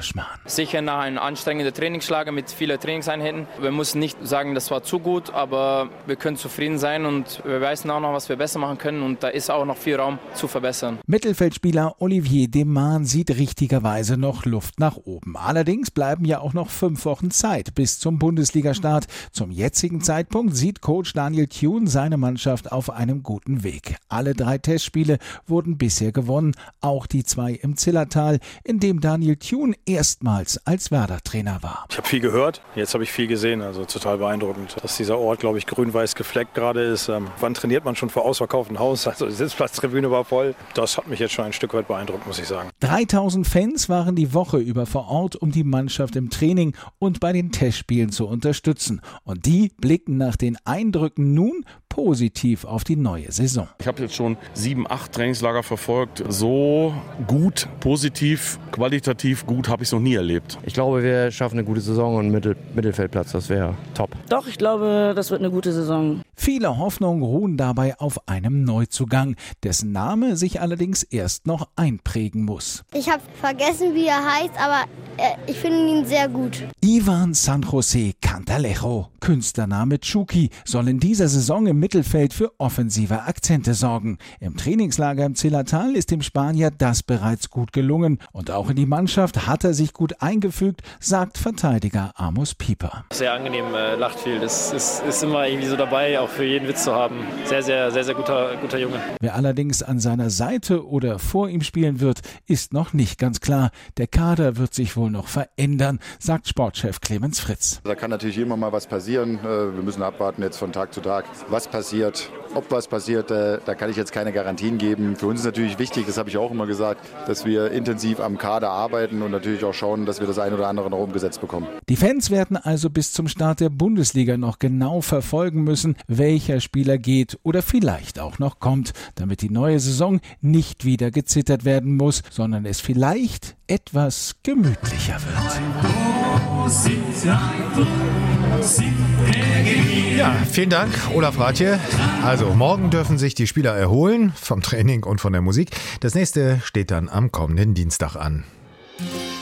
Hirschmann. Sicher nach einem anstrengenden Trainingslager mit vielen Trainingseinheiten. Wir müssen nicht sagen, das war zu gut, aber wir können zufrieden sein und wir wissen auch noch, was wir besser machen können und da ist auch noch viel Raum zu verbessern. Mittelfeldspieler Olivier Deman sieht richtigerweise noch Luft nach oben. Allerdings bleiben ja auch noch 5 Wochen Zeit bis zum Bundesligastart. Zum jetzigen Zeitpunkt sieht Coach Daniel Thune seine Mannschaft auf einem guten Weg. Alle 3 Testspiele wurden bisher gewonnen, auch die 2 im Zillertal, in dem Daniel Thune erstmals als Werder-Trainer war. Ich habe viel gehört, jetzt habe ich viel gesehen, also total beeindruckend, dass dieser Ort, glaube ich, grün-weiß gefleckt gerade ist. Wann trainiert man schon vor ausverkauftem Haus? Also die Sitzplatztribüne war voll. Das hat mich jetzt schon ein Stück weit beeindruckt, muss ich sagen. 3000 Fans waren die Woche über vor Ort, um die Mannschaft im Training und bei den Testspielen zu unterstützen. Und die blicken nach den Eindrücken nun positiv auf die neue Saison. Ich habe jetzt schon 7, 8 Trainingslager verfolgt. So gut, positiv, qualitativ gut habe ich es noch nie erlebt. Ich glaube, wir schaffen eine gute Saison und Mittelfeldplatz, das wäre top. Doch, ich glaube, das wird eine gute Saison. Viele Hoffnungen ruhen dabei auf einem Neuzugang, dessen Name sich allerdings erst noch einprägen muss. Ich habe vergessen, wie er heißt, aber ich finde ihn sehr gut. Ivan San José Cantalejo, Künstlername Chucky, soll in dieser Saison im Mittelfeld für offensive Akzente sorgen. Im Trainingslager im Zillertal ist dem Spanier das bereits gut gelungen. Und auch in die Mannschaft hat er sich gut eingefügt, sagt Verteidiger Amos Pieper. Sehr angenehm, lacht viel. Das ist immer irgendwie so dabei, auch für jeden Witz zu haben. Sehr, sehr, sehr, sehr guter Junge. Wer allerdings an seiner Seite oder vor ihm spielen wird, ist noch nicht ganz klar. Der Kader wird sich wohl noch verändern, sagt Sportchef Clemens Fritz. Da kann natürlich immer mal was passieren. Wir müssen abwarten jetzt von Tag zu Tag, was passiert. Ob was passiert, da kann ich jetzt keine Garantien geben. Für uns ist natürlich wichtig, das habe ich auch immer gesagt, dass wir intensiv am Kader arbeiten und natürlich auch schauen, dass wir das ein oder andere noch umgesetzt bekommen. Die Fans werden also bis zum Start der Bundesliga noch genau verfolgen müssen, welcher Spieler geht oder vielleicht auch noch kommt, damit die neue Saison nicht wieder gezittert werden muss, sondern es vielleicht etwas gemütlicher wird. Ja, vielen Dank, Olaf Rathje. Also, morgen dürfen sich die Spieler erholen vom Training und von der Musik. Das nächste steht dann am kommenden Dienstag an.